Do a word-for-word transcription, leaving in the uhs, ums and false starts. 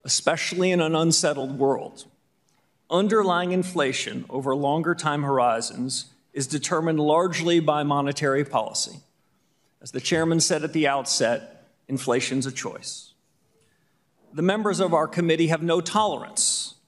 especially in an unsettled world. Underlying inflation over longer time horizons is determined largely by monetary policy. As the chairman said at the outset, inflation's a choice. The members of our committee have no tolerance